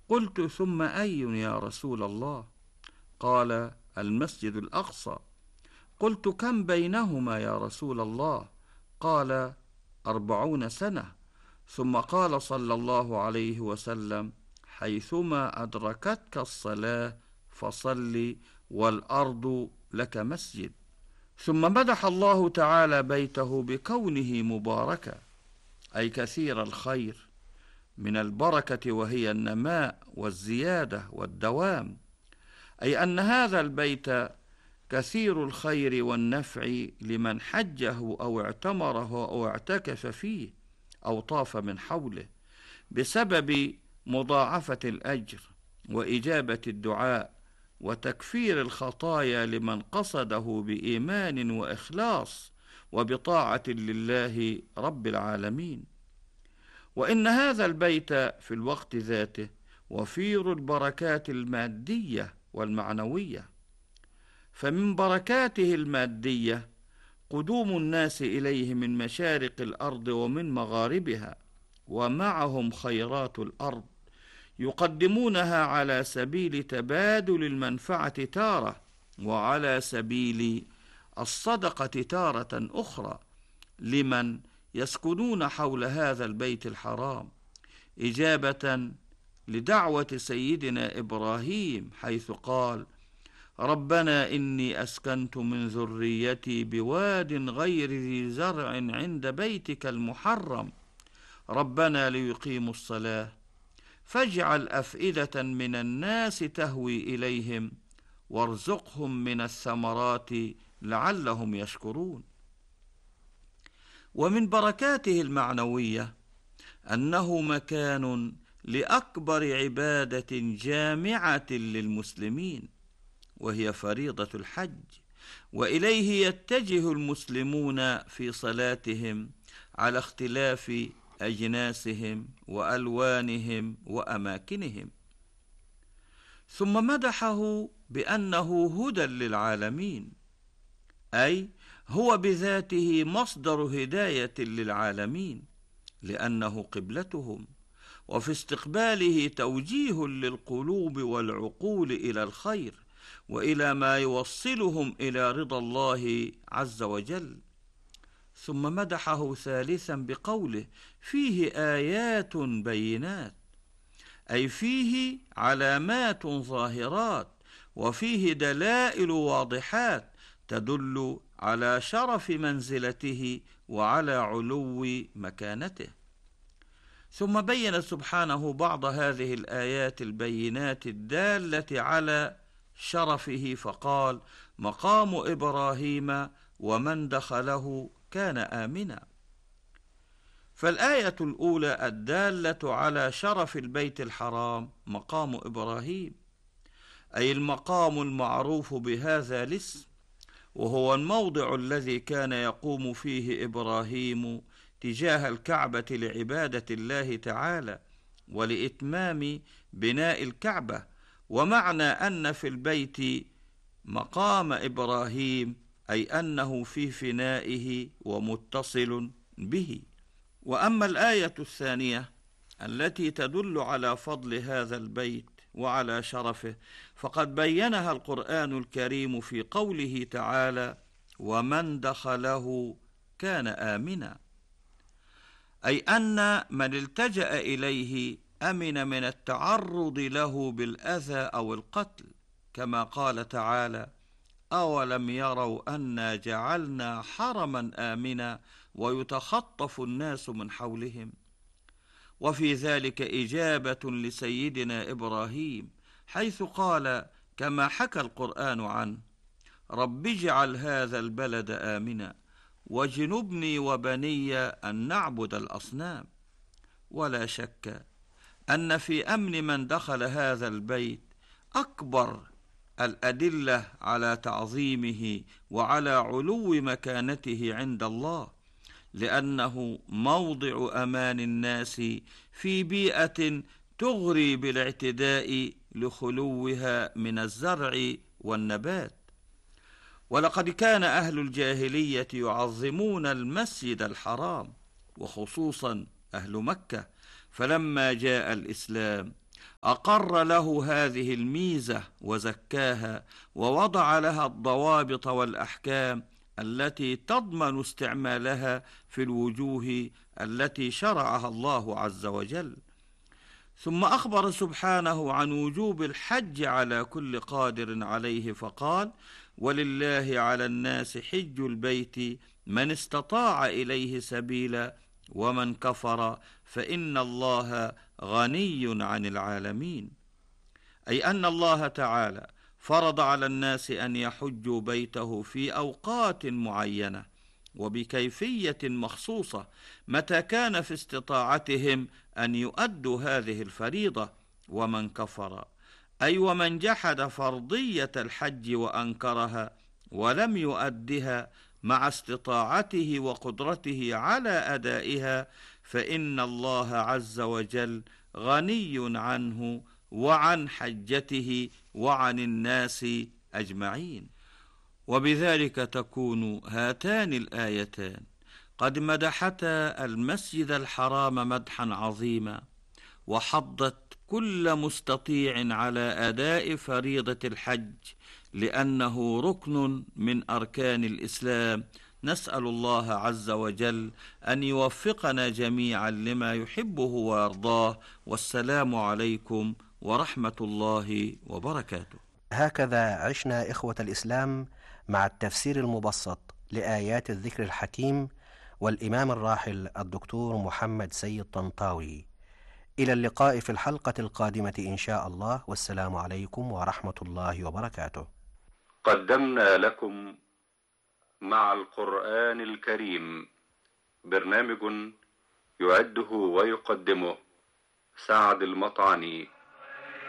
قلت: ثم أي يا رسول الله؟ قال: المسجد الأقصى. قلت: كم بينهما يا رسول الله؟ قال: 40 سنة. ثم قال صلى الله عليه وسلم: حيثما أدركتك الصلاة فصل، والأرض لك مسجد. ثم مدح الله تعالى بيته بكونه مباركا، أي كثير الخير، من البركة وهي النماء والزيادة والدوام، أي أن هذا البيت كثير الخير والنفع لمن حجه أو اعتمره أو اعتكف فيه أو طاف من حوله، بسبب مضاعفة الأجر وإجابة الدعاء وتكفير الخطايا لمن قصده بإيمان وإخلاص وبطاعة لله رب العالمين. وإن هذا البيت في الوقت ذاته وفير البركات المادية والمعنوية، فمن بركاته المادية قدوم الناس إليه من مشارق الأرض ومن مغاربها، ومعهم خيرات الأرض يقدمونها على سبيل تبادل المنفعة تارة، وعلى سبيل الصدقة تارة أخرى، لمن يسكنون حول هذا البيت الحرام، إجابة لدعوة سيدنا إبراهيم حيث قال: ربنا إني أسكنت من ذريتي بواد غير ذي زرع عند بيتك المحرم ربنا ليقيموا الصلاة فاجعل أفئدة من الناس تهوي إليهم وارزقهم من الثمرات لعلهم يشكرون. ومن بركاته المعنوية أنه مكان لأكبر عبادة جامعة للمسلمين، وهي فريضة الحج، وإليه يتجه المسلمون في صلاتهم على اختلاف أجناسهم وألوانهم وأماكنهم. ثم مدحه بأنه هدى للعالمين، أي هو بذاته مصدر هداية للعالمين، لأنه قبلتهم، وفي استقباله توجيه للقلوب والعقول إلى الخير وإلى ما يوصلهم إلى رضا الله عز وجل. ثم مدحه ثالثا بقوله: فيه آيات بينات، أي فيه علامات ظاهرات، وفيه دلائل واضحات تدل على شرف منزلته وعلى علو مكانته. ثم بين سبحانه بعض هذه الآيات البينات الدالة على شرفه فقال: مقام إبراهيم ومن دخله كان آمنا. فالآية الأولى الدالة على شرف البيت الحرام مقام إبراهيم، أي المقام المعروف بهذا الاسم، وهو الموضع الذي كان يقوم فيه إبراهيم تجاه الكعبة لعبادة الله تعالى ولإتمام بناء الكعبة. ومعنى أن في البيت مقام إبراهيم أي أنه في فنائه ومتصل به. وأما الآية الثانية التي تدل على فضل هذا البيت وعلى شرفه، فقد بينها القرآن الكريم في قوله تعالى: ومن دخله كان آمنا، أي أن من التجأ إليه أمن من التعرض له بالأذى أو القتل، كما قال تعالى: أولم يروا أنا جعلنا حرما آمنا ويتخطف الناس من حولهم. وفي ذلك إجابة لسيدنا إبراهيم حيث قال كما حكى القرآن عنه: رب اجعل هذا البلد آمنا واجنبني وبني أن نعبد الأصنام. ولا شك أن في أمن من دخل هذا البيت أكبر الأدلة على تعظيمه وعلى علو مكانته عند الله، لأنه موضع أمان الناس في بيئة تغري بالاعتداء لخلوها من الزرع والنبات. ولقد كان أهل الجاهلية يعظمون المسجد الحرام، وخصوصا أهل مكة، فلما جاء الإسلام أقر له هذه الميزة وزكاها، ووضع لها الضوابط والأحكام التي تضمن استعمالها في الوجوه التي شرعها الله عز وجل. ثم أخبر سبحانه عن وجوب الحج على كل قادر عليه فقال: ولله على الناس حج البيت من استطاع إليه سبيلا ومن كفر فإن الله غني عن العالمين. أي أن الله تعالى فرض على الناس أن يحجوا بيته في أوقات معينة وبكيفية مخصوصة متى كان في استطاعتهم أن يؤدوا هذه الفريضة. ومن كفر أي ومن جحد فرضية الحج وأنكرها ولم يؤدها مع استطاعته وقدرته على أدائها فإن الله عز وجل غني عنه وعن حجته وعن الناس أجمعين. وبذلك تكون هاتان الآيتان قد مدحتا المسجد الحرام مدحا عظيما، وحضت كل مستطيع على أداء فريضة الحج لأنه ركن من أركان الإسلام. نسأل الله عز وجل أن يوفقنا جميعا لما يحبه ويرضاه، والسلام عليكم ورحمة الله وبركاته. هكذا عشنا إخوة الإسلام مع التفسير المبسط لآيات الذكر الحكيم والإمام الراحل الدكتور محمد سيد طنطاوي. إلى اللقاء في الحلقة القادمة إن شاء الله، والسلام عليكم ورحمة الله وبركاته. قدمنا لكم مع القرآن الكريم برنامج يعده ويقدمه سعد المطعني.